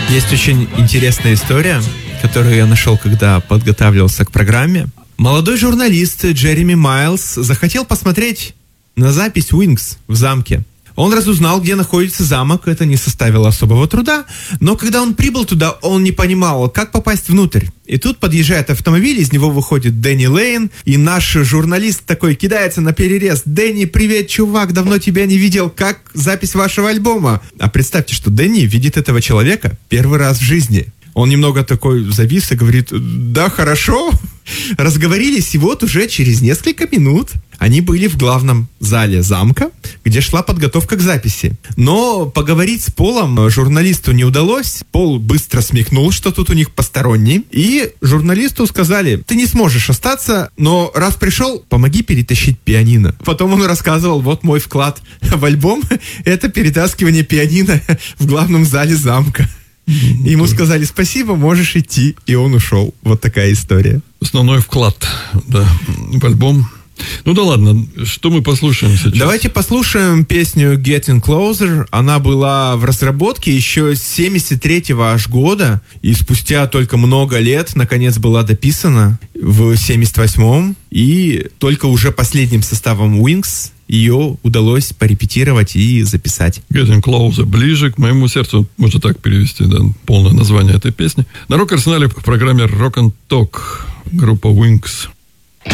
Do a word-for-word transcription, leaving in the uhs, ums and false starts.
Есть очень интересная история, которую я нашел, когда подготавливался к программе. Молодой журналист Джереми Майлз захотел посмотреть на запись Wings в замке. Он разузнал, где находится замок, это не составило особого труда, но когда он прибыл туда, он не понимал, как попасть внутрь. И тут подъезжает автомобиль, из него выходит Дэнни Лейн, и наш журналист такой кидается на перерез. «Дэнни, привет, чувак, давно тебя не видел, как запись вашего альбома?» А представьте, что Дэнни видит этого человека первый раз в жизни. Он немного такой завис и говорит: «Да, хорошо». Разговорились, и вот уже через несколько минут они были в главном зале замка, где шла подготовка к записи. Но поговорить с Полом журналисту не удалось. Пол быстро смекнул, что тут у них посторонний. И журналисту сказали: «Ты не сможешь остаться, но раз пришел, помоги перетащить пианино». Потом он рассказывал: «Вот мой вклад в альбом – это перетаскивание пианино в главном зале замка». Ему сказали: «Спасибо, можешь идти». И он ушел. Вот такая история. Основной вклад, да, в альбом. Ну да ладно, что мы послушаем сейчас? Давайте послушаем песню «Getting Closer». Она была в разработке еще с семьдесят третьего аж года. И спустя только много лет, наконец, была дописана в семьдесят восьмом. И только уже последним составом Wings ее удалось порепетировать и записать. Getting Closer, ближе к моему сердцу, можно так перевести, да, полное название этой песни. На Рок-Арсенале в программе Rock and Talk группа Wings.